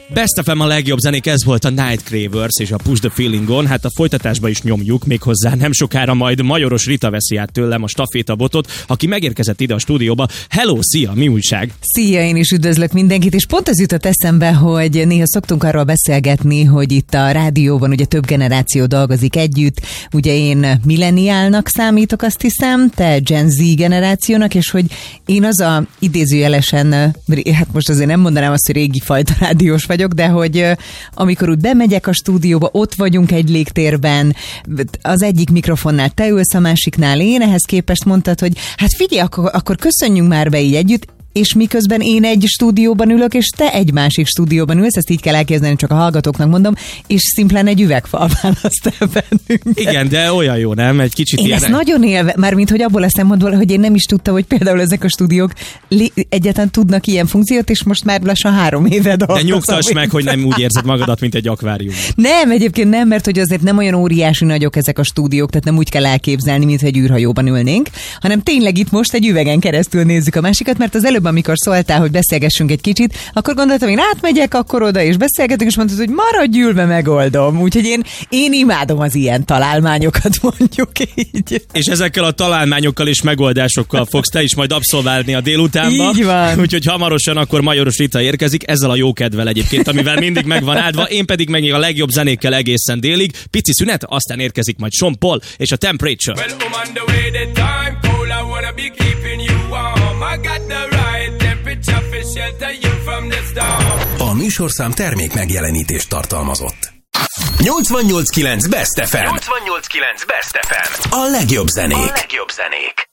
Best FM a legjobb zenék, ez volt a Night Cravers és a Push the Feeling-on. Hát a folytatásba is nyomjuk, méghozzá nem sokára majd Majoros Rita veszi át tőlem a stafétabotot, aki megérkezett ide a stúdióba. Hello, szia, mi újság? Szia, én is üdvözlök mindenkit, és pont az jutott eszembe, hogy néha szoktunk arról beszélgetni, hogy itt a rádióban ugye több generáció dolgozik együtt. Ugye én milleniálnak számítok, azt hiszem, te Gen Z generációnak, és hogy én az a idézőjelesen, hát most azért nem mondanám azt, hogy régi fajta rádiós vagyok, de hogy amikor úgy bemegyek a stúdióba, ott vagyunk egy légtérben, az egyik mikrofonnál te ülsz, a másiknál én, ehhez képest mondtad, hogy hát figyelj, akkor köszönjünk már be így együtt, és miközben én egy stúdióban ülök, és te egy másik stúdióban ülsz, ezt így kell elképzelni, csak a hallgatóknak mondom, és szimplán egy üvegfal választ el bennünket. Igen, de olyan jó, nem? Egy kicsit én ilyen... ezt nagyon élve, mármint hogy abból a szempontból, hogy én nem is tudtam, hogy például ezek a stúdiók egyáltalán tudnak ilyen funkciót, és most már lassan 3 éve dolgozom. De nyugtass meg, hogy nem úgy érzed magadat, mint egy akvárium. Nem, egyébként nem, mert hogy azért nem olyan óriási nagyok ezek a stúdiók, tehát nem úgy kell elképzelni, mint egy űrhajóban ülnénk, hanem tényleg itt most egy üvegen keresztül nézzük a másikat, mert az előbb, amikor szóltál, hogy beszélgessünk egy kicsit, akkor gondoltam, én átmegyek akkor oda, és beszélgetünk, és mondtad, hogy maradj ülve, megoldom. Úgyhogy én imádom az ilyen találmányokat, mondjuk így. És ezekkel a találmányokkal és megoldásokkal fogsz te is majd abszolválni a délutánba. Így van. Úgyhogy hamarosan akkor Majoros Rita érkezik, ezzel a jó kedvel egyébként, amivel mindig megvan áldva. Én pedig meg a legjobb zenékkel egészen délig. Pici szünet, aztán érkezik majd Sean Paul és a Temperature. A műsorszám termék megjelenítést tartalmazott. 88.9 Best FM. 88.9 Best FM. A legjobb zenék.